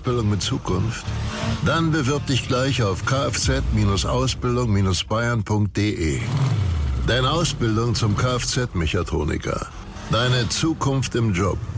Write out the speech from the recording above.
Ausbildung mit Zukunft? Dann bewirb dich gleich auf kfz-ausbildung-bayern.de. Denn Ausbildung zum Kfz-Mechatroniker. Deine Zukunft im Job.